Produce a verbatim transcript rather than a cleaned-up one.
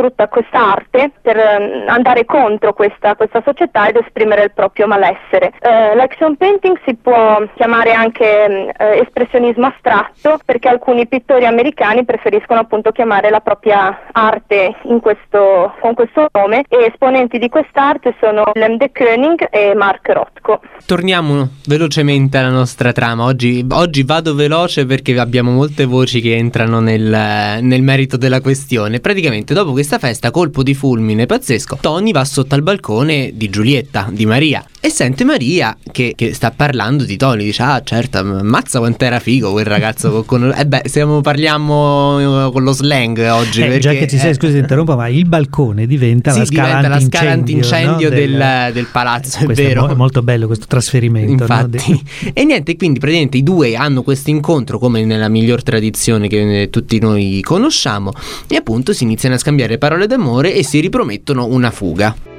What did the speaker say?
sfrutta questa arte per eh, andare contro questa, questa società ed esprimere il proprio malessere. Eh, l'action painting si può chiamare anche eh, espressionismo astratto, perché alcuni pittori americani preferiscono appunto chiamare la propria arte in questo, con questo nome, e esponenti di quest'arte sono Willem de Kooning e Mark Rothko. Torniamo velocemente alla nostra trama. Oggi, oggi vado veloce perché abbiamo molte voci che entrano nel, nel merito della questione. Praticamente dopo questa festa, colpo di fulmine pazzesco, Tony va sotto al balcone di Giulietta, di Maria, e sente Maria che, che sta parlando di Tony. Dice: ah certo, ammazza quant'era figo quel ragazzo con, con... Eh beh, stiamo, parliamo con lo slang oggi, eh, perché, già che ci sei, eh, scusi interrompo, ma il balcone diventa sì, la scala diventa la scala antincendio, no? del, del, del palazzo, è questo vero, è molto bello questo trasferimento, infatti, no? E niente, quindi praticamente i due hanno questo incontro come nella miglior tradizione che tutti noi conosciamo, e appunto si iniziano a scambiare parole d'amore e si ripromettono una fuga.